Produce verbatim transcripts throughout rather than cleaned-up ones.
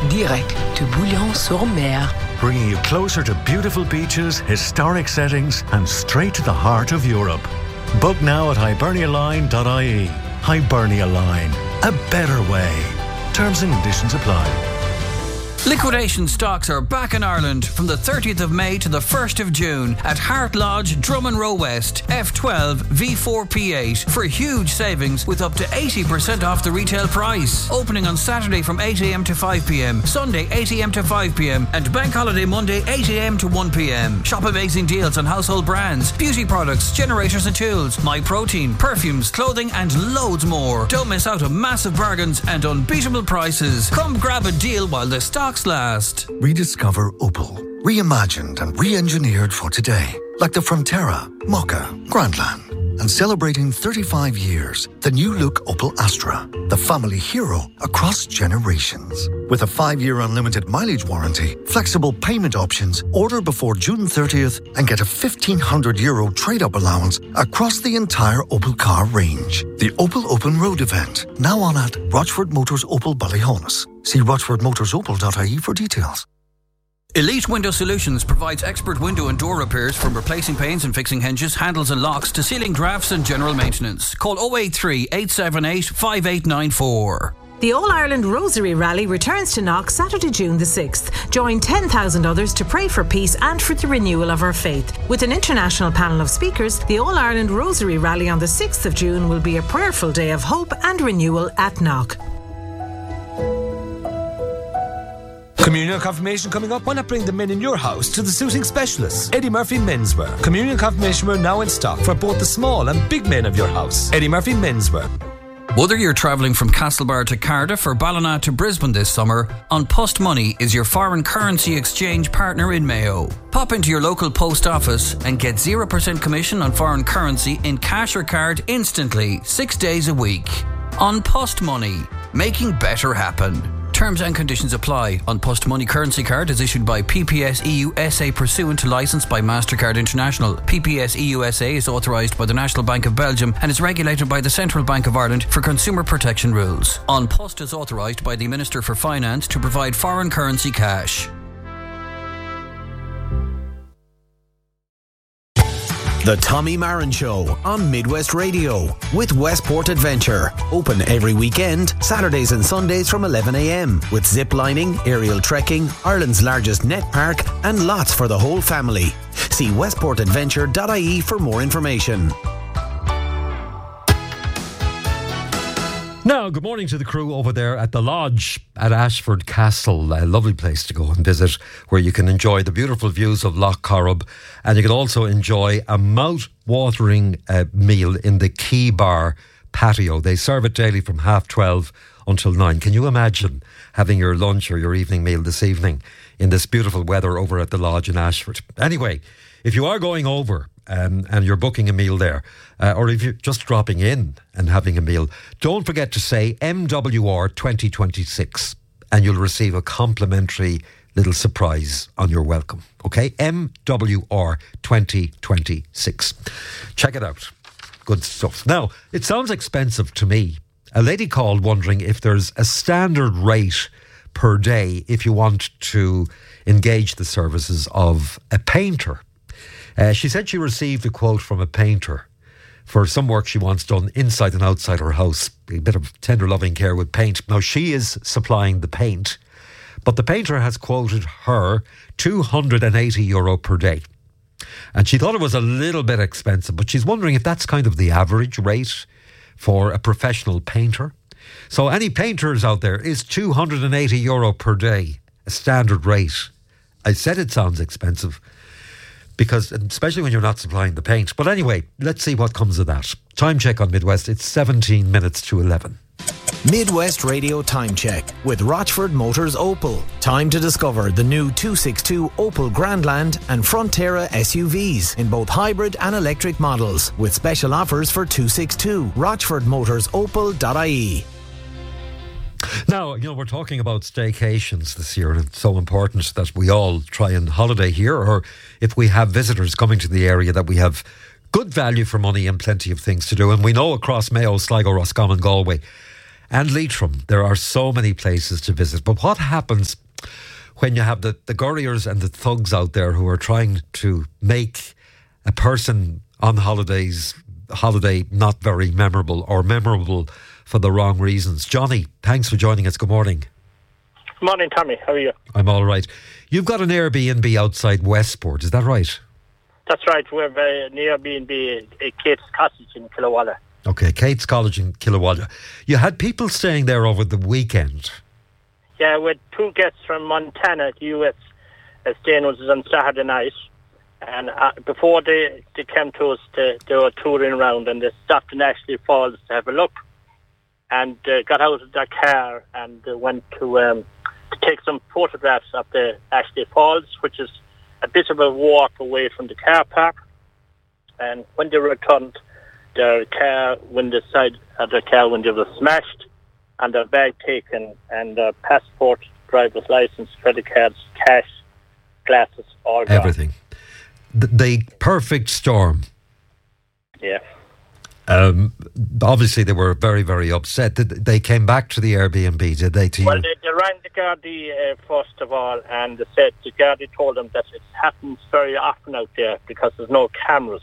direct to Bouillon-sur-Mer. Bringing you closer to beautiful beaches, historic settings and straight to the heart of Europe. Book now at hibernia line dot I E. Hibernia Line. A better way. Terms and conditions apply. Liquidation stocks are back in Ireland from the thirtieth of May to the first of June at Hart Lodge, Drummond Row West, F twelve V four P eight for huge savings with up to eighty percent off the retail price. Opening on Saturday from eight a m to five p m, Sunday eight a m to five p m and Bank Holiday Monday eight a m to one p m. Shop amazing deals on household brands, beauty products, generators and tools, My Protein, perfumes, clothing and loads more. Don't miss out on massive bargains and unbeatable prices. Come grab a deal while the stock last. Rediscover Opel. Reimagined and re-engineered for today. Like the Frontera, Mokka, Grandland. And celebrating thirty-five years, the new look Opel Astra. The family hero across generations. With a five-year unlimited mileage warranty, flexible payment options, order before June thirtieth and get a fifteen hundred euro trade-up allowance across the entire Opel car range. The Opel Open Road event, now on at Rochford Motors Opel Ballyhonus. See rochford motors opel dot I E for details. Elite Window Solutions provides expert window and door repairs from replacing panes and fixing hinges, handles and locks to ceiling drafts and general maintenance. Call oh eight three, eight seven eight, five eight nine four. The All-Ireland Rosary Rally returns to Knock Saturday, June the sixth. Join ten thousand others to pray for peace and for the renewal of our faith. With an international panel of speakers, the All-Ireland Rosary Rally on the sixth of June will be a prayerful day of hope and renewal at Knock. Communion confirmation coming up. Why not bring the men in your house to the suiting specialists? Eddie Murphy Menswear. Communion confirmation wear now in stock for both the small and big men of your house. Eddie Murphy Menswear. Whether you're travelling from Castlebar to Cardiff or Ballina to Brisbane this summer, An Post Money is your foreign currency exchange partner in Mayo. Pop into your local post office and get zero percent commission on foreign currency in cash or card instantly, six days a week. An Post Money, making better happen. Terms and conditions apply. An Post Money currency card is issued by P P S E U S A pursuant to licence by MasterCard International. P P S E U S A is authorised by the National Bank of Belgium and is regulated by the Central Bank of Ireland for consumer protection rules. An Post is authorised by the Minister for Finance to provide foreign currency cash. The Tommy Marin Show on Midwest Radio with Westport Adventure. Open every weekend, Saturdays and Sundays from eleven a m with zip lining, aerial trekking, Ireland's largest net park and lots for the whole family. See westport adventure dot I E for more information. Now, good morning to the crew over there at the Lodge at Ashford Castle. A lovely place to go and visit where you can enjoy the beautiful views of Lough Corrib and you can also enjoy a mouth-watering uh, meal in the Key Bar patio. They serve it daily from half twelve until nine. Can you imagine having your lunch or your evening meal this evening in this beautiful weather over at the Lodge in Ashford? Anyway, if you are going over Um, and you're booking a meal there, uh, or if you're just dropping in and having a meal, don't forget to say M W R twenty twenty-six and you'll receive a complimentary little surprise on your welcome. Okay? M W R twenty twenty-six. Check it out. Good stuff. Now, it sounds expensive to me. A lady called wondering if there's a standard rate per day if you want to engage the services of a painter. Uh, she said she received a quote from a painter for some work she wants done inside and outside her house. A bit of tender loving care with paint. Now, she is supplying the paint, but the painter has quoted her two hundred eighty euro per day. And she thought it was a little bit expensive, but she's wondering if that's kind of the average rate for a professional painter. So any painters out there, is two hundred eighty euro per day a standard rate? I said it sounds expensive, because especially when you're not supplying the paint. But anyway, let's see what comes of that. Time check on Midwest, it's seventeen minutes to eleven. Midwest Radio Time Check with Rochford Motors Opel. Time to discover the new two sixty-two Opel Grandland and Frontera S U Vs in both hybrid and electric models with special offers for two sixty-two. rochford motors opel dot I E. Now, you know, we're talking about staycations this year, and it's so important that we all try and holiday here, or if we have visitors coming to the area, that we have good value for money and plenty of things to do. And we know across Mayo, Sligo, Roscommon, Galway, and Leitrim. There are so many places to visit. But what happens when you have the, the gurriers and the thugs out there who are trying to make a person on holidays holiday not very memorable, or memorable for the wrong reasons? Johnny, thanks for joining us. Good morning. Good morning, Tommy. How are you? I'm all right. You've got an Airbnb outside Westport, is that right? That's right. We're uh, an Airbnb at Kate's Cottage in Killawalla. Okay, Kate's College in Killawalla. You had people staying there over the weekend. Yeah, we had two guests from Montana, the U S, uh, staying with us on Saturday night. And uh, before they, they came to us, they, they were touring around, and they stopped in Ashley Falls to have a look. And uh, got out of their car and uh, went to, um, to take some photographs of the Ashley Falls, which is a bit of a walk away from the car park. And when they returned, their car window side of their car window was smashed, and their bag taken, and their passport, driver's license, credit cards, cash, glasses, all gone. Everything. The, the perfect storm. Yeah. Um, obviously, they were very, very upset. Did they came back to the Airbnb, did they? To well, you? they, they rang the Gardaí uh, first of all, and they said the Gardaí told them that it happens very often out there because there's no cameras.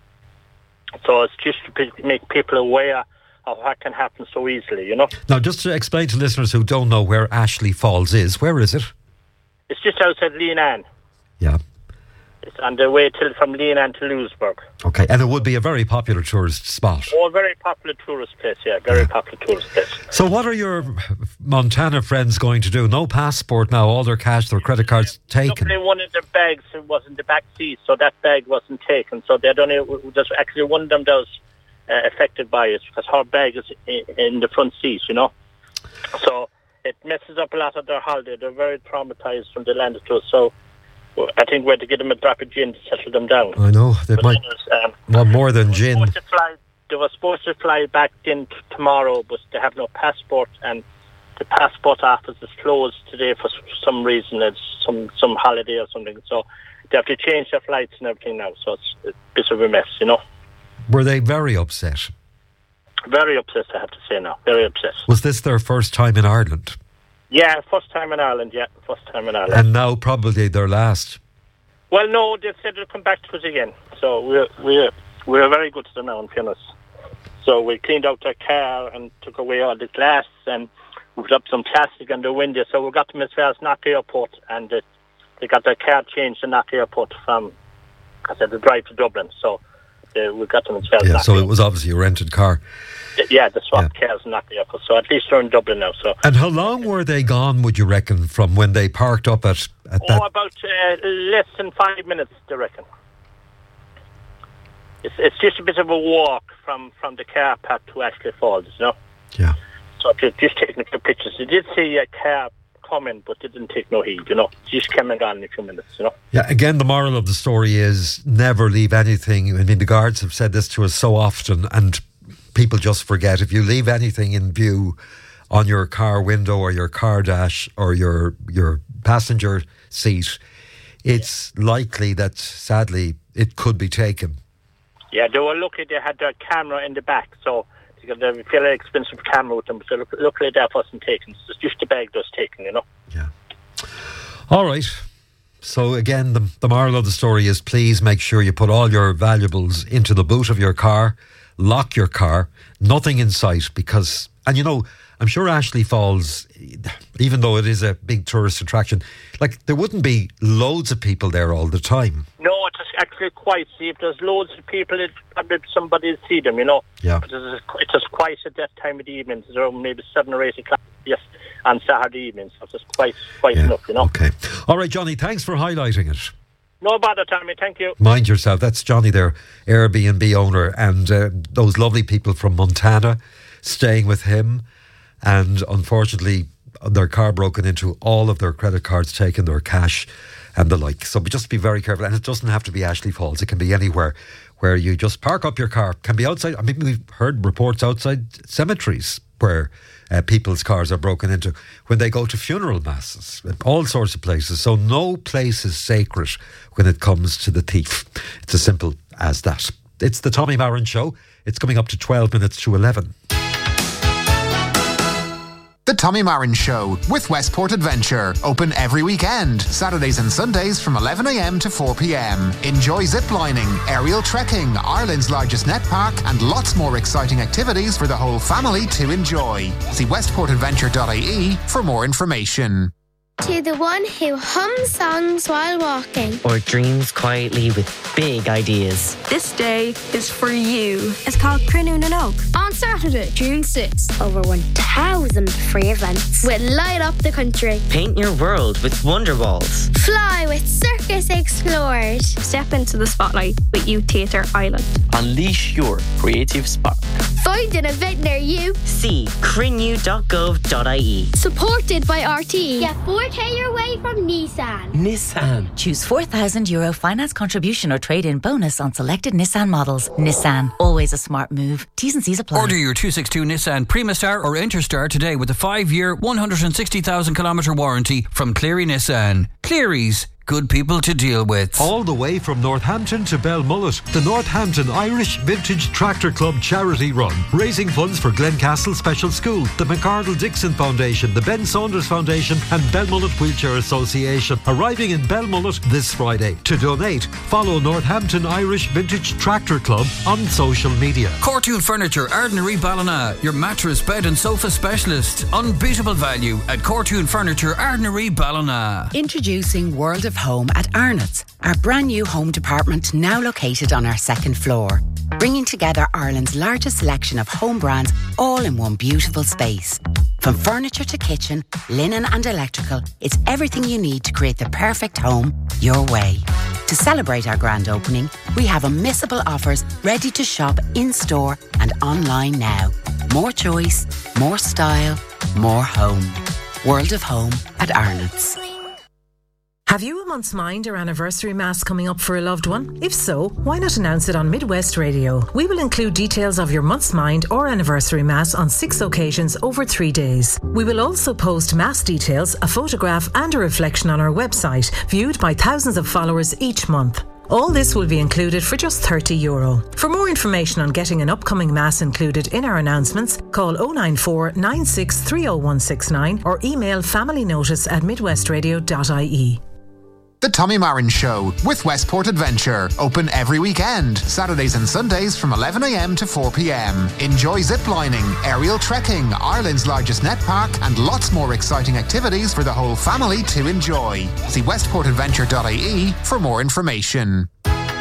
So it's just to pe- make people aware of what can happen so easily, you know. Now, just to explain to listeners who don't know where Ashley Falls is, where is it? It's just outside Leenane. Yeah. It's on the way till from Leenane to Louisburg. Okay, and it would be a very popular tourist spot. Oh, a very popular tourist place, yeah, very yeah. popular tourist place. So what are your Montana friends going to do? No passport now, all their cash, their credit cards taken. Luckily, one of their bags was in the back seat, so that bag wasn't taken. So they don't know, there's actually one of them that was uh, affected by it, because her bag is in, in the front seat, you know. So it messes up a lot of their holiday. They're very traumatized from the landed to us, so I think we had to give them a drop of gin to settle them down. I know, they but might um, want more than gin. Fly, they were supposed to fly back in t- tomorrow, but they have no passport, and the passport office is closed today for some reason. It's some, some holiday or something, so they have to change their flights and everything now, so it's a bit of a mess, you know. Were they very upset? Very upset, I have to say now, very upset. Was this their first time in Ireland? Yeah, first time in Ireland, yeah, first time in Ireland. And now probably their last. Well, no, they said they'll come back to us again. So we're, we're, we're very good to them now, in fairness. So we cleaned out their car and took away all the glass and we put up some plastic on the window. So we got them as far as Knock Airport, and uh, they got their car changed to Knock Airport from, I said, the drive to Dublin. So uh, we got them as far as Yeah, Knock so Airport. it was obviously a rented car. Yeah, the swap yeah. cars in Knock Airport. So at least they're in Dublin now. So. And how long were they gone, would you reckon, from when they parked up at, at oh, that? Oh, about uh, less than five minutes, I reckon. It's it's just a bit of a walk from, from the car park to Ashley Falls, you know? Yeah. So just, just taking a few pictures. They did see a car coming, but they didn't take no heed, you know? Just came and gone in a few minutes, you know? Yeah, again, the moral of the story is never leave anything. I mean, the guards have said this to us so often, and people just forget. If you leave anything in view on your car window or your car dash or your your passenger seat, it's yeah. likely that, sadly, it could be taken. Yeah, they were lucky they had their camera in the back, so they got a fairly expensive camera with them, so luckily that wasn't taken. It's just the bag that was taken, you know. Yeah. All right. So again, the, the moral of the story is please make sure you put all your valuables into the boot of your car, lock your car, nothing in sight, because, and you know, I'm sure Ashley Falls, even though it is a big tourist attraction, like there wouldn't be loads of people there all the time. No, it's actually quiet. See, if there's loads of people, it, probably somebody will see them, you know. Yeah. But it's, it's just quiet at that time of the evening. It's around maybe seven or eight o'clock, yes, on Saturday evening. So it's just quite, quite yeah. enough, you know. Okay. All right, Johnny, thanks for highlighting it. No bother, Tommy. Thank you. Mind yourself. That's Johnny, their Airbnb owner, and uh, those lovely people from Montana staying with him. And unfortunately, their car broken into, all of their credit cards taken, their cash and the like. So just be very careful. And it doesn't have to be Ashley Falls. It can be anywhere where you just park up your car. It can be outside. I mean, we've heard reports outside cemeteries where uh, people's cars are broken into when they go to funeral masses, all sorts of places. So no place is sacred when it comes to the thief. It's as simple as that. It's the Tommy Marin Show. It's coming up to twelve minutes to eleven. The Tommy Marin Show with Westport Adventure. Open every weekend, Saturdays and Sundays from eleven a m to four p m. Enjoy ziplining, aerial trekking, Ireland's largest net park, and lots more exciting activities for the whole family to enjoy. See westport adventure dot I E for more information. To the one who hums songs while walking. Or dreams quietly with big ideas. This day is for you. It's called Crinún and Oak. On Saturday, June sixth, over one thousand free events will light up the country. Paint your world with Wonder Walls. Fly with Circus Explorers. Step into the spotlight with Youth Theatre Ireland. Unleash your creative spark. Find an event near you. See crinú dot gov dot I E. Supported by R T E. Get four K your way from Nissan. Nissan. Choose four thousand euro finance contribution or trade-in bonus on selected Nissan models. Nissan, always a smart move. T's and C's apply. Order your two sixty-two Nissan Primastar or Interstar today with a five-year, one hundred sixty thousand kilometre warranty from Cleary Nissan. Cleary's, good people to deal with. All the way from Northampton to Belmullet, the Northampton Irish Vintage Tractor Club charity run, raising funds for Glencastle Special School, the McArdle Dixon Foundation, the Ben Saunders Foundation and Belmullet Wheelchair Association. Arriving in Belmullet this Friday. To donate, follow Northampton Irish Vintage Tractor Club on social media. Cortoon Furniture, Ardnary Ballina, your mattress, bed and sofa specialist. Unbeatable value at Cortoon Furniture, Ardnary Ballina. Introducing World of Home at Arnott's, our brand new home department now located on our second floor, bringing together Ireland's largest selection of home brands all in one beautiful space. From furniture to kitchen, linen and electrical, it's everything you need to create the perfect home your way. To celebrate our grand opening, we have unmissable offers ready to shop in-store and online now. More choice, more style, more home. World of Home at Arnott's. Have you a month's mind or anniversary mass coming up for a loved one? If so, why not announce it on Midwest Radio? We will include details of your month's mind or anniversary mass on six occasions over three days. We will also post mass details, a photograph and a reflection on our website, viewed by thousands of followers each month. All this will be included for just thirty euro. For more information on getting an upcoming mass included in our announcements, call oh nine four, nine six three oh one six nine or email familynotice at midwestradio dot I E. The Tommy Marin Show with Westport Adventure. Open every weekend, Saturdays and Sundays from eleven a m to four p m. Enjoy ziplining, aerial trekking, Ireland's largest net park, and lots more exciting activities for the whole family to enjoy. See westport adventure dot I E for more information.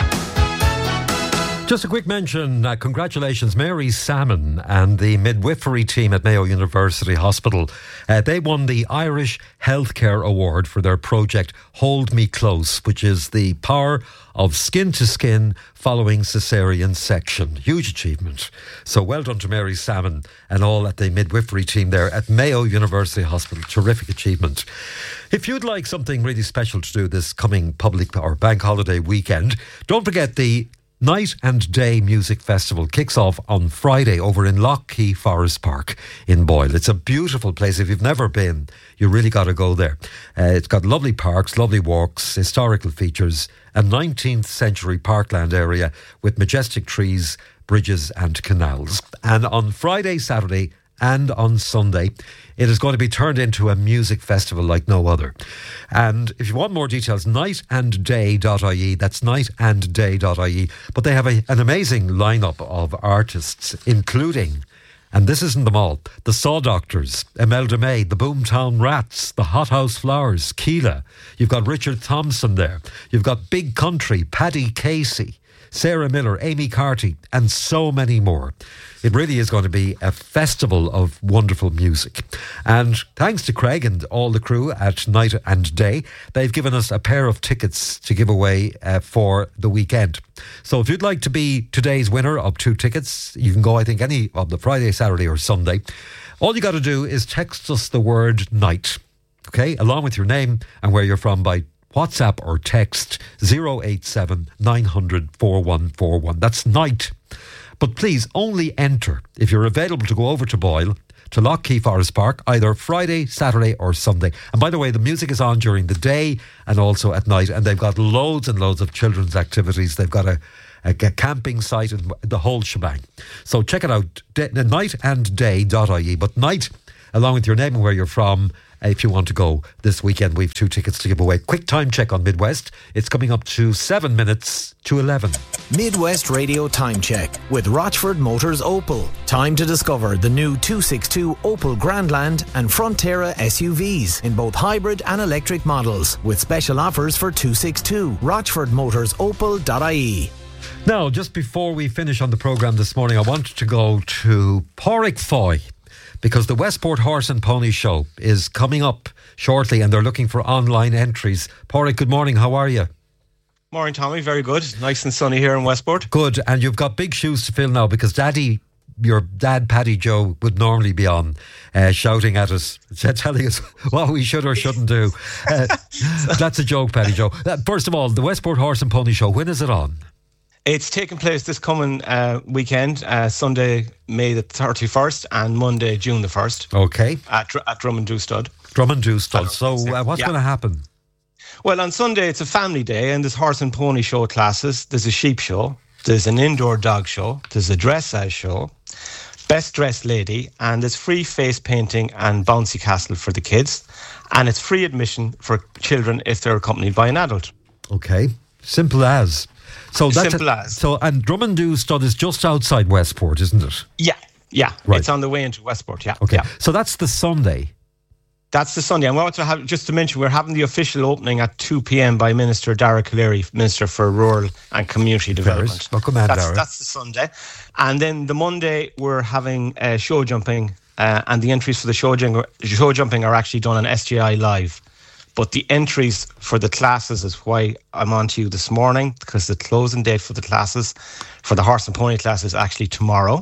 Just a quick mention, uh, congratulations Mary Salmon and the midwifery team at Mayo University Hospital. Uh, they won the Irish Healthcare Award for their project Hold Me Close, which is the power of skin to skin following caesarean section. Huge achievement. So well done to Mary Salmon and all at the midwifery team there at Mayo University Hospital. Terrific achievement. If you'd like something really special to do this coming public or bank holiday weekend, don't forget the Night and Day Music Festival kicks off on Friday over in Lough Forest Park in Boyle. It's a beautiful place. If you've never been, you really got to go there. Uh, it's got lovely parks, lovely walks, historical features, a nineteenth century parkland area with majestic trees, bridges and canals. And on Friday, Saturday and on Sunday, it is going to be turned into a music festival like no other. And if you want more details, night and day dot I E. That's night and day dot I E. But they have a, an amazing lineup of artists, including, and this isn't them all, the Saw Doctors, Imelda May, the Boomtown Rats, the Hothouse Flowers, Keela. You've got Richard Thompson there. You've got Big Country, Paddy Casey, Sarah Miller, Amy Carty, and so many more. It really is going to be a festival of wonderful music. And thanks to Craig and all the crew at Night and Day, they've given us a pair of tickets to give away uh, for the weekend. So if you'd like to be today's winner of two tickets, you can go, I think, any of the Friday, Saturday or Sunday. All you got to do is text us the word night, okay, along with your name and where you're from by WhatsApp or text oh eight seven, nine hundred, four one four one. That's night. But please only enter if you're available to go over to Boyle, to Lough Forest Park, either Friday, Saturday or Sunday. And by the way, the music is on during the day and also at night. And they've got loads and loads of children's activities. They've got a, a camping site and the whole shebang. So check it out, night and day dot I E. But night along with your name and where you're from, if you want to go this weekend. We've two tickets to give away. Quick time check on Midwest. It's coming up to seven minutes to eleven. Midwest Radio Time Check with Rochford Motors Opel. Time to discover the new two sixty-two Opel Grandland and Frontera S U Vs in both hybrid and electric models, with special offers for two sixty-two. rochford motors opel dot I E. Now, just before we finish on the programme this morning, I wanted to go to Pádraig Foy, because the Westport Horse and Pony Show is coming up shortly and they're looking for online entries. Pádraig, good morning. How are you? Morning, Tommy. Very good. Nice and sunny here in Westport. Good. And you've got big shoes to fill now, because Daddy, your dad, Paddy Joe, would normally be on uh, shouting at us, telling us what we should or shouldn't do. Uh, that's a joke, Paddy Joe. Uh, first of all, the Westport Horse and Pony Show, when is it on? It's taking place this coming uh, weekend, uh, Sunday, May the thirty-first and Monday, June the first. Okay. At, at Drummond Stud. Drummond Stud. So uh, what's yeah. going to happen? Well, on Sunday, it's a family day and there's horse and pony show classes. There's a sheep show. There's an indoor dog show. There's a dressage show. Best dressed lady. And there's free face painting and bouncy castle for the kids. And it's free admission for children if they're accompanied by an adult. Okay. Simple as. So that's Simple a, as. So, and Drummond Stud is just outside Westport, isn't it? Yeah, yeah. Right. It's on the way into Westport, yeah. Okay. Yeah. So that's the Sunday. That's the Sunday. And we want to have, just to mention, we're having the official opening at two p.m. by Minister Dara Calleary, Minister for Rural and Community Development. Welcome, man, that's, Dara. that's the Sunday. And then the Monday, we're having uh, show jumping, uh, and the entries for the show, jung- show jumping are actually done on S G I Live. But the entries for the classes is why I'm on to you this morning, because the closing date for the classes, for the horse and pony class, is actually tomorrow.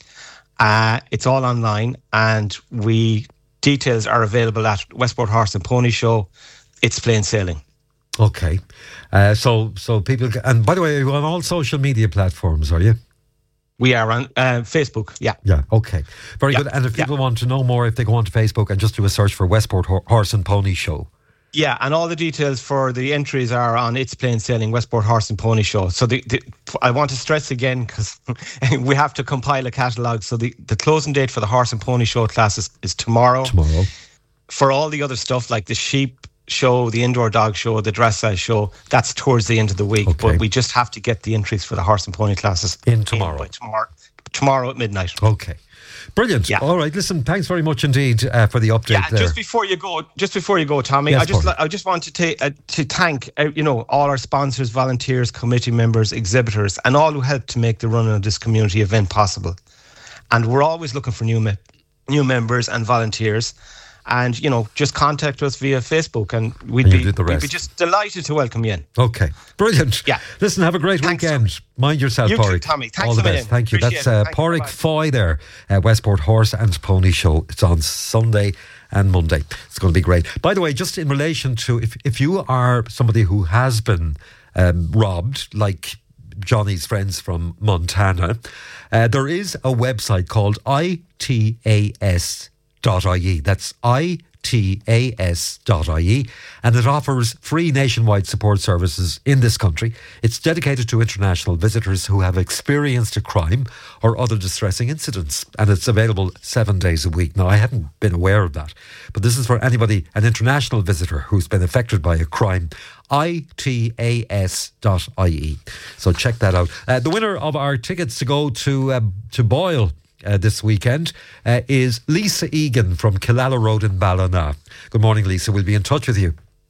Uh, it's all online, and we details are available at Westport Horse and Pony Show. It's plain sailing. Okay. Uh, so so people... Can, and by the way, are you on all social media platforms, are you? We are on uh, Facebook, yeah. Yeah, okay. Very yeah. good. And if people yeah. want to know more, if they go onto Facebook and just do a search for Westport Horse and Pony Show. Yeah, and all the details for the entries are on It's Plain Sailing, Westport Horse and Pony Show. So the, the, I want to stress again, because we have to compile a catalogue. So the, the closing date for the Horse and Pony Show classes is tomorrow. Tomorrow. For all the other stuff like the sheep show, the indoor dog show, the dressage show, that's towards the end of the week. Okay. But we just have to get the entries for the horse and pony classes in tomorrow. In by tomorrow, tomorrow at midnight. Okay. Brilliant. Yeah. All right. Listen, thanks very much indeed uh, for the update. Yeah, there. just before you go, just before you go, Tommy, Yes, I just Paul. I just want to ta- uh, to thank uh, you know all our sponsors, volunteers, committee members, exhibitors, and all who helped to make the running of this community event possible. And we're always looking for new me- new members and volunteers. And, you know, just contact us via Facebook and we'd, and be, do the we'd rest. be just delighted to welcome you in. Okay, brilliant. Yeah. Listen, have a great Thanks, weekend. Tommy. Mind yourself, You too, Pádraig. Tommy. Thanks All the a million. best. Thank you. Appreciate That's uh, it. Thank you. Pádraig Bye-bye. Foy there, uh, Westport Horse and Pony Show. It's on Sunday and Monday. It's going to be great. By the way, just in relation to if, if you are somebody who has been um, robbed, like Johnny's friends from Montana, uh, there is a website called I T A S dot I E. That's I T A S dot I E, and it offers free nationwide support services in this country. It's dedicated to international visitors who have experienced a crime or other distressing incidents, and it's available seven days a week. Now, I hadn't been aware of that, but this is for anybody, an international visitor who's been affected by a crime. I T A S dot I E. So check that out. Uh, the winner of our tickets to go to uh, to Boyle Uh, this weekend uh, is Lisa Egan from Killala Road in Ballina. Good morning, Lisa. We'll be in touch with you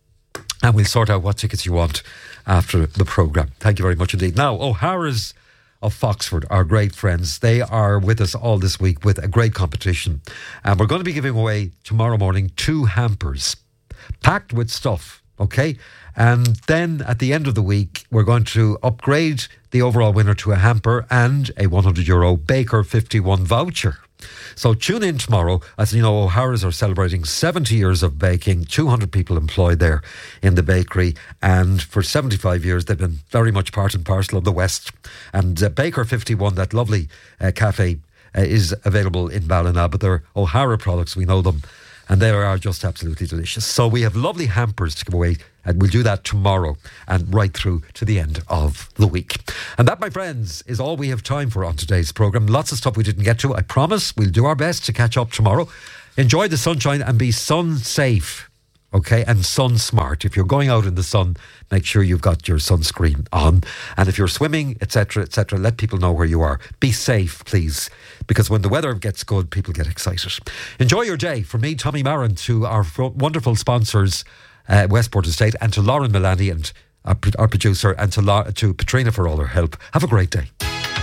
and we'll sort out what tickets you want after the programme. Thank you very much indeed. Now, O'Hara's of Foxford, our great friends, they are with us all this week with a great competition. And we're going to be giving away tomorrow morning two hampers packed with stuff, okay? And then at the end of the week, we're going to upgrade the overall winner to a hamper and a one hundred euro Baker fifty-one voucher. So tune in tomorrow. As you know, O'Hara's are celebrating seventy years of baking, two hundred people employed there in the bakery. And for seventy-five years, they've been very much part and parcel of the West. And uh, Baker fifty-one, that lovely uh, cafe, uh, is available in Ballina, but they're O'Hara products, we know them. And they are just absolutely delicious. So we have lovely hampers to give away, and we'll do that tomorrow and right through to the end of the week. And that, my friends, is all we have time for on today's programme. Lots of stuff we didn't get to. I promise we'll do our best to catch up tomorrow. enjoy the sunshine and be sun safe. Okay, and sun smart. If you're going out in the sun, make sure you've got your sunscreen on. And if you're swimming, et cetera, et cetera, let people know where you are. Be safe, please, because when the weather gets good, people get excited. Enjoy your day. From me, Tommy Marin, to our wonderful sponsors, uh, Westport Estate, and to Lauren Milani and our, our producer, and to, La- to Patrina for all her help. Have a great day.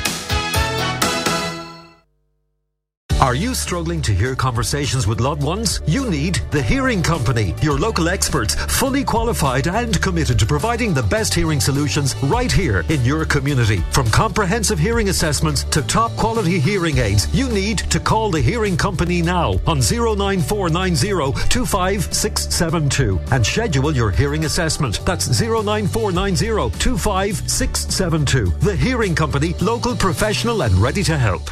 Are you struggling to hear conversations with loved ones? You need The Hearing Company, your local experts, fully qualified and committed to providing the best hearing solutions right here in your community. From comprehensive hearing assessments to top quality hearing aids, you need to call The Hearing Company now on zero nine four nine zero two five six seven two and schedule your hearing assessment. That's zero nine four nine zero two five six seven two. The Hearing Company, local, professional and ready to help.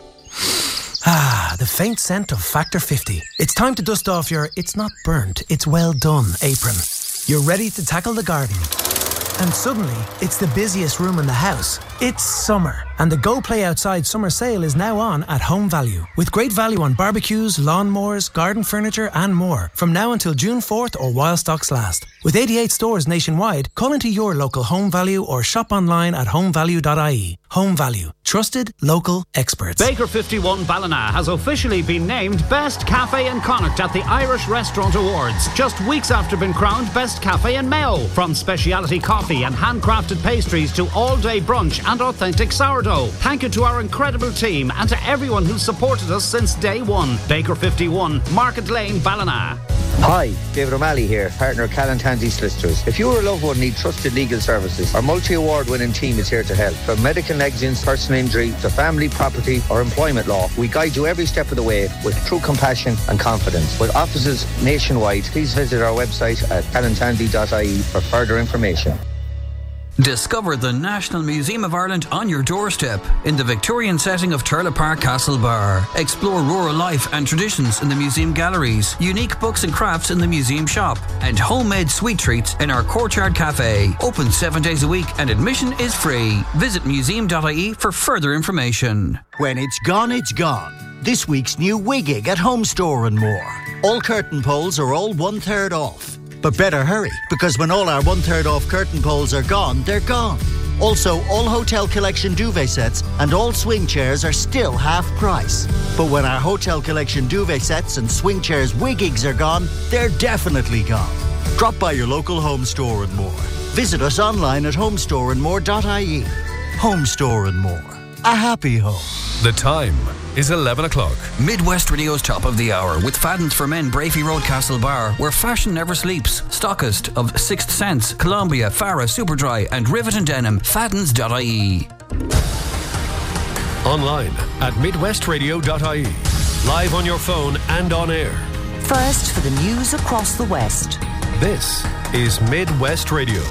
Ah, the faint scent of Factor fifty. It's time to dust off your "it's not burnt, it's well done" apron. You're ready to tackle the garden. And suddenly, it's the busiest room in the house. It's summer, and the Go Play Outside summer sale is now on at Home Value. With great value on barbecues, lawnmowers, garden furniture and more. From now until June fourth or while stocks last. With eighty-eight stores nationwide, call into your local Home Value or shop online at home value dot I E. Home Value. Trusted, local experts. Baker fifty-one Ballina has officially been named Best Cafe in Connacht at the Irish Restaurant Awards. Just weeks after being crowned Best Cafe in Mayo. From speciality coffee and handcrafted pastries to all-day brunch and authentic sourdough. Thank you to our incredible team and to everyone who's supported us since day one. Baker fifty-one, Market Lane, Ballina. Hi, David O'Malley here, partner of Callan Tansey Solicitors. If you or a loved one need trusted legal services, our multi-award winning team is here to help. From medical negligence, personal injury, to family, property or employment law, we guide you every step of the way with true compassion and confidence. With offices nationwide, please visit our website at callan tansey dot I E for further information. Discover the National Museum of Ireland on your doorstep in the Victorian setting of Turlough Park Castle Bar. Explore rural life and traditions in the museum galleries, unique books and crafts in the museum shop, and homemade sweet treats in our Courtyard Cafe. Open seven days a week and admission is free. Visit museum dot I E for further information. When it's gone, it's gone. This week's new Wiggig at Home Store and More. All curtain poles are all one third off. But better hurry, because when all our one-third off curtain poles are gone, they're gone. Also, all Hotel Collection duvet sets and all swing chairs are still half price. But when our Hotel Collection duvet sets and swing chairs Wiggigs are gone, they're definitely gone. Drop by your local Home Store and More. Visit us online at home store and more dot I E. Home Store and More. A happy home. The time is eleven o'clock. Midwest Radio's Top of the Hour with Fadden's for Men, Brafey Road, Castle Bar, where fashion never sleeps. Stockist of Sixth Sense, Columbia, Farah, Superdry and Rivet and Denim. Faddens dot I E. Online at midwest radio dot I E. Live on your phone and on air. First for the news across the West. This is Midwest Radio.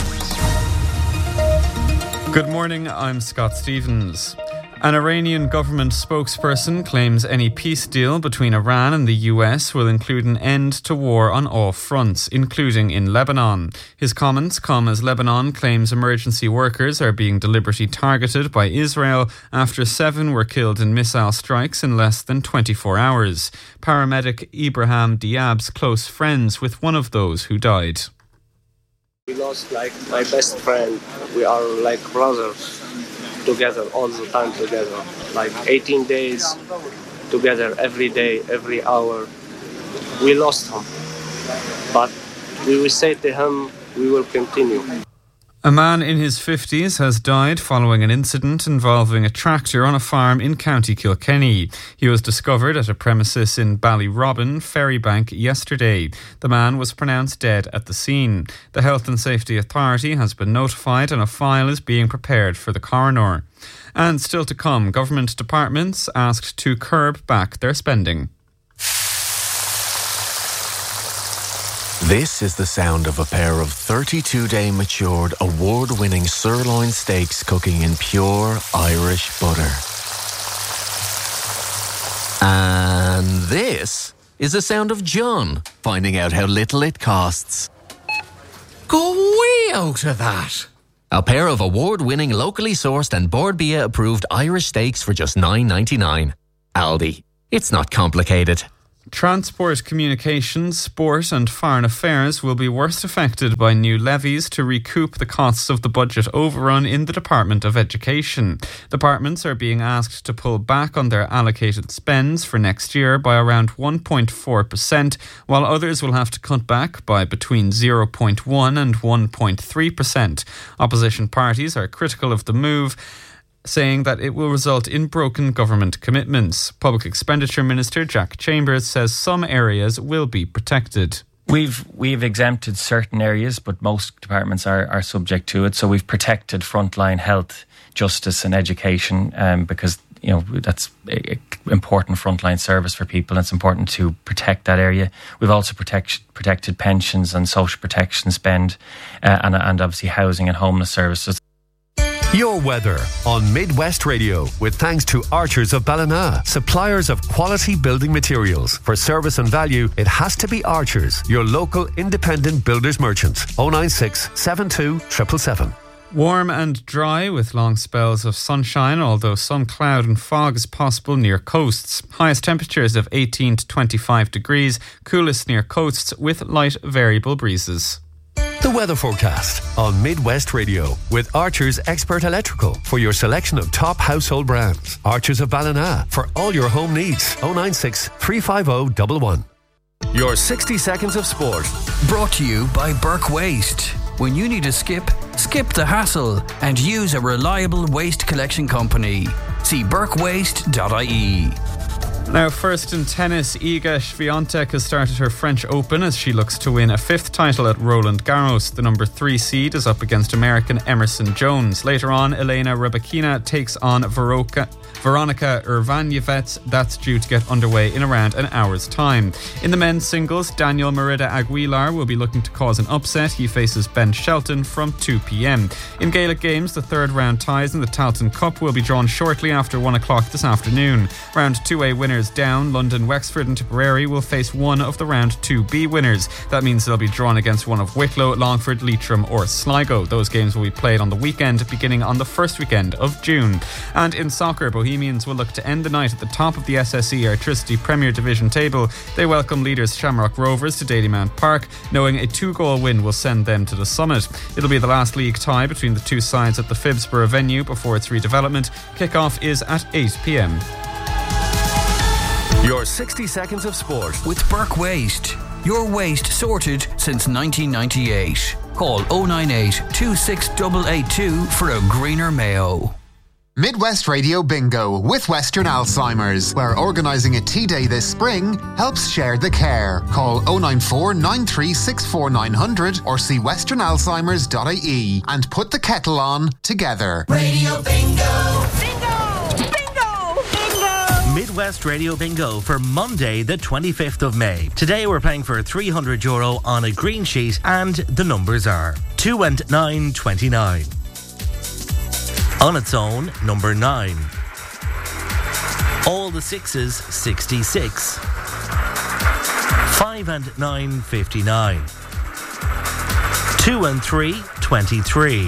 Good morning, I'm Scott Stevens. An Iranian government spokesperson claims any peace deal between Iran and the U S will include an end to war on all fronts, including in Lebanon. His comments come as Lebanon claims emergency workers are being deliberately targeted by Israel after seven were killed in missile strikes in less than twenty-four hours. Paramedic Ibrahim Diab's close friends with one of those who died. We lost like my best friend. We are like brothers. Together all the time together, like eighteen days together, every day, every hour. We lost him, but we will say to him, we will continue. A man in his fifties has died following an incident involving a tractor on a farm in County Kilkenny. He was discovered at a premises in Ballyrobin, Ferrybank, yesterday. The man was pronounced dead at the scene. The Health and Safety Authority has been notified and a file is being prepared for the coroner. And still to come, government departments asked to curb back their spending. This is the sound of a pair of thirty-two day matured, award-winning sirloin steaks cooking in pure Irish butter. And this is the sound of John finding out how little it costs. Go way out of that! A pair of award-winning, locally sourced and Board B A approved Irish steaks for just nine ninety-nine. Aldi. It's not complicated. Transport, communications, sport and foreign affairs will be worst affected by new levies to recoup the costs of the budget overrun in the Department of Education. Departments are being asked to pull back on their allocated spends for next year by around one point four percent, while others will have to cut back by between zero point one and one point three percent. Opposition parties are critical of the move, saying that it will result in broken government commitments. Public Expenditure Minister Jack Chambers says some areas will be protected. We've we've exempted certain areas, but most departments are, are subject to it. So we've protected frontline health, justice and education um, because you know that's a, a important frontline service for people. And it's important to protect that area. We've also protect, protected pensions and social protection spend uh, and, and obviously housing and homeless services. Your weather on Midwest Radio with thanks to Archers of Ballina, suppliers of quality building materials. For service and value, it has to be Archers, your local independent builders merchant. oh nine six, seven two, seven seven seven. Warm and dry with long spells of sunshine, although some cloud and fog is possible near coasts. Highest temperatures of eighteen to twenty-five degrees, coolest near coasts with light variable breezes. The weather forecast on Midwest Radio with Archers Expert Electrical for your selection of top household brands. Archers of Ballina for all your home needs. oh nine six, three five oh, one one. Your sixty seconds of sport. Brought to you by Burke Waste. When you need a skip, skip the hassle and use a reliable waste collection company. See burke waste dot I E. Now, first in tennis, Iga Swiatek has started her French Open as she looks to win a fifth title at Roland Garros. The number three seed is up against American Emerson Jones. Later on, Elena Rybakina takes on Veroka, Veronika Urvanjevets. That's due to get underway in around an hour's time. In the men's singles, Daniel Merida Aguilar will be looking to cause an upset. He faces Ben Shelton from two p.m. In Gaelic games, the third round ties in the Tailteann Cup will be drawn shortly after one o'clock this afternoon. Round two A winners down, London, Wexford and Tipperary will face one of the round two B winners. That means they'll be drawn against one of Wicklow, Longford, Leitrim or Sligo. Those games will be played on the weekend beginning on the first weekend of June. And in soccer, Bohemians will look to end the night at the top of the S S E Airtricity Premier Division table. They welcome leaders Shamrock Rovers to Dalymount Park, knowing a two-goal win will send them to the summit. It'll be the last league tie between the two sides at the Phibsborough venue before its redevelopment. Kick-off is at eight p.m. Your sixty seconds of sport with Burke Waste. Your waste sorted since nineteen ninety-eight. Call oh nine eight, two six eight eight two for a greener Mayo. Midwest Radio Bingo with Western Alzheimer's, where organising a tea day this spring helps share the care. Call oh nine four, nine three six four, nine hundred or see western alzheimers dot I E and put the kettle on together. Radio Bingo! Bingo! Bingo! Bingo! Midwest Radio Bingo for Monday the twenty-fifth of May. Today we're playing for three hundred euro on a green sheet and the numbers are two and nine, twenty-nine. On its own, number nine. All the sixes, sixty-six. Five and nine, fifty-nine. Two and three, twenty-three.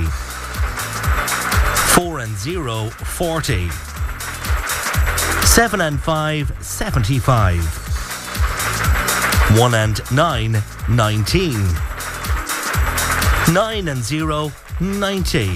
Four and zero, forty. Seven and five, seventy-five. One and nine, nineteen. Nine and zero, ninety.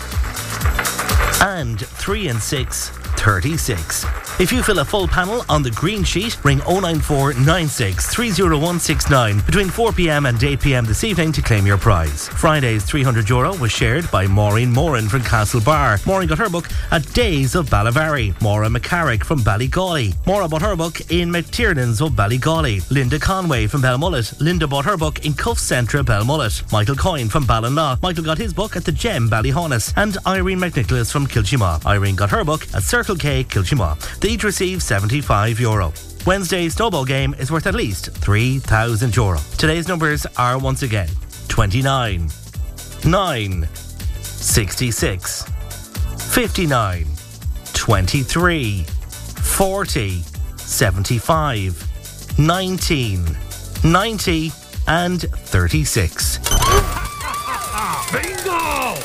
And three and six, thirty-six. If you fill a full panel on the green sheet, ring oh nine four, nine six, three oh one six nine between four p.m. and eight p.m. this evening to claim your prize. Friday's three hundred euro was shared by Maureen Moran from Castlebar. Maureen got her book at Days of Ballavary. Maura McCarrick from Ballygawley. Maura bought her book in McTiernan's of Ballygawley. Linda Conway from Belmullet. Linda bought her book in Cuff Centre, Belmullet. Michael Coyne from Ballinlaw. Michael got his book at the Gem, Ballyhonus. And Irene McNicholas from Kilchima. Irene got her book at Circle K, Kilchima. They each receive seventy-five euro. Wednesday's snowball game is worth at least three thousand euro. Today's numbers are once again twenty-nine, nine, sixty-six, fifty-nine, twenty-three, forty, seventy-five, nineteen, ninety and thirty-six. Bingo!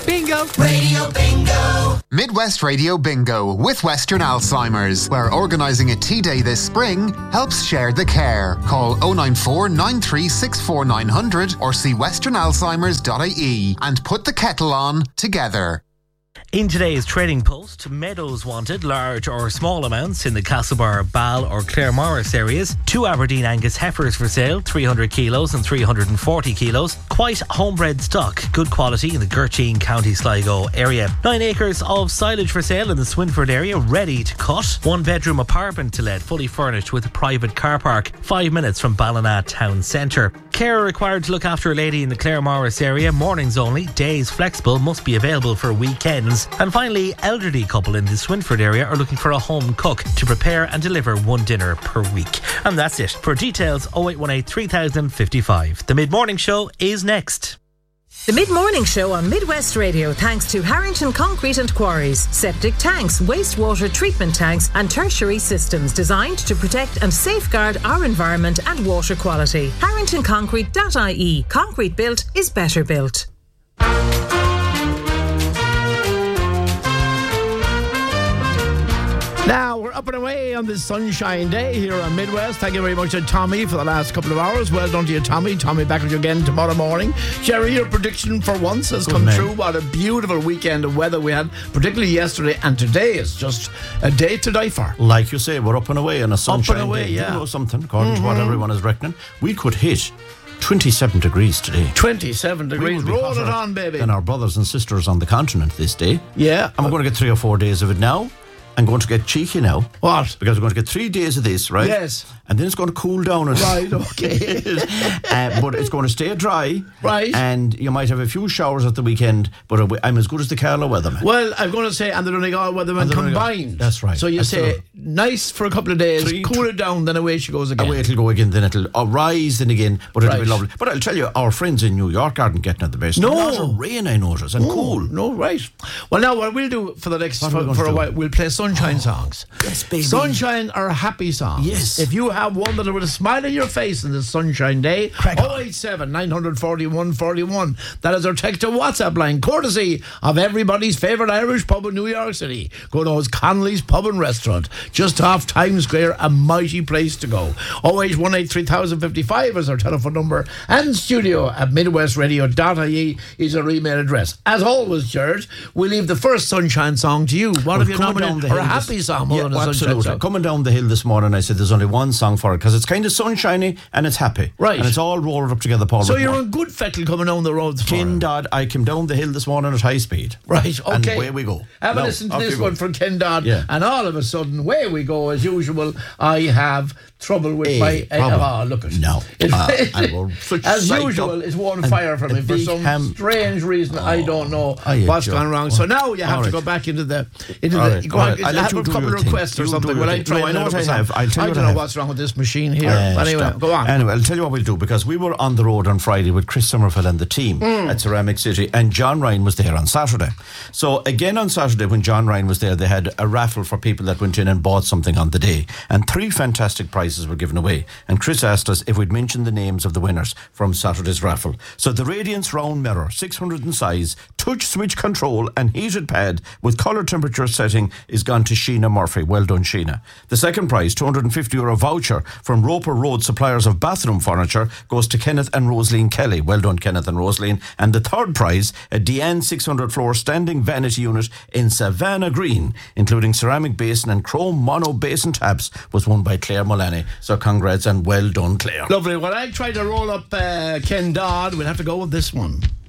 Bingo! Radio Bingo! Midwest Radio Bingo with Western Alzheimer's, where organising a tea day this spring helps share the care. Call oh nine four, nine three six four, nine hundred or see western alzheimers dot I E and put the kettle on together. In today's trading post, meadows wanted, large or small amounts in the Castlebar, Ball or Claremorris areas. Two Aberdeen Angus heifers for sale, three hundred kilos and three hundred forty kilos. Quite homebred stock, good quality in the Gurteen, County Sligo area. Nine acres of silage for sale in the Swinford area, ready to cut. One bedroom apartment to let, fully furnished with a private car park, five minutes from Ballina Town Centre. Care required to look after a lady in the Claremorris area, mornings only, days flexible, must be available for weekends. And finally, elderly couple in the Swinford area are looking for a home cook to prepare and deliver one dinner per week. And that's it. For details, oh eight one eight, three thousand fifty-five. The Mid-Morning Show is next. The Mid-Morning Show on Midwest Radio, thanks to Harrington Concrete and Quarries. Septic tanks, wastewater treatment tanks and tertiary systems designed to protect and safeguard our environment and water quality. harrington concrete dot I E. Concrete built is better built. Now, we're up and away on this sunshine day here on Midwest. Thank you very much to Tommy for the last couple of hours. Well done to you, Tommy. Tommy back with you again tomorrow morning. Jerry, your prediction for once has Good come man. true. What a beautiful weekend of weather we had, particularly yesterday, and today is just a day to die for. Like you say, we're up and away on a sunshine Up and away, day. yeah. You know something, according Mm-hmm. to what everyone is reckoning. We could hit twenty-seven degrees today. twenty-seven degrees. We will be Roll it hotter on, baby. than our brothers and sisters on the continent this day. Yeah. And we're going to get three or four days of it now. I'm going to get cheeky now. What? Because we're going to get three days of this, right? Yes. And then it's going to cool down. And Right, okay. uh, but it's going to stay dry. Right. And you might have a few showers at the weekend, but I'm as good as the Carlow weatherman. Well, I'm going to say, and the Donegal weatherman And the Donegal- combined. That's right. So you That's say, the- nice for a couple of days, Three- cool it down, then away she goes again. Away it'll go again, then it'll uh, rise then again, but it'll Right. be lovely. But I'll tell you, our friends in New York aren't getting at the best. No. A lot of rain, I notice, and Oh, cool. No, right. Well, now what we'll do for the next What are we for, going for to a do? while, we'll play sunshine songs. Yes, baby. Sunshine or happy songs. Yes. If you have one that would a smile on your face in this sunshine day, oh eight seven, nine four one, four one. That is our text to WhatsApp line, courtesy of everybody's favourite Irish pub in New York City. Go to those Connolly's Pub and Restaurant, just off Times Square, a mighty place to go. oh eight one eight, three thousand fifty-five is our telephone number, and studio at midwest radio dot I E is our email address. As always, George, we leave the first sunshine song to you. What Well, have you coming down nominated? the Or a hill happy this- song Yeah, more than a well, sunshine absolutely. song? Coming down the hill this morning, I said there's only one song for it because it's kind of sunshiny and it's happy. Right. And it's all rolled up together, Paul. So Whitmore. you're on good fettle coming down the road this morning. Ken Dodd, I came down the hill this morning at high speed. Right, okay. And away we go. Have a Now, listen to off this you go. one from Ken Dodd, Yeah. and all of a sudden, away we go as usual. I have trouble with Hey, my. trouble. Uh, oh, look at No. It- Uh, I will such as psyched usual, up. it's one And fire for a me for big some ham- strange reason. I don't know Oh, yeah, what's Joe. gone wrong. So now you have All to right. go back into the into All the. right, Go all on, right. I'll I let have you a do couple your of thing. requests or You do something. your Will I thing. try No, and I know look what I at have. some- I'll tell I you what don't I know have. what's wrong with this machine here. Uh, anyway, stop. go on. Anyway, I'll tell you what we'll do because we were on the road on Friday with Chris Summerfield and the team Mm. at Ceramic City, and John Ryan was there on Saturday. So again on Saturday when John Ryan was there, they had a raffle for people that went in and bought something on the day, and three fantastic prizes were given away. And Chris asked us if we'd mention the names of the winners from Saturday's raffle. So the Radiance Round Mirror, six hundred in size, touch switch control and heated pad with colour temperature setting is gone to Sheena Murphy. Well done, Sheena. The second prize, two hundred fifty euro voucher from Roper Road suppliers of bathroom furniture, goes to Kenneth and Rosaline Kelly. Well done, Kenneth and Rosaline. And the third prize, a Deanne six hundred floor standing vanity unit in Savannah Green, including ceramic basin and chrome mono basin taps, was won by Claire Mullaney. So congrats and well done, Claire. Lovely. When I try to roll up uh, Ken Dodd, we'll have to go with this one.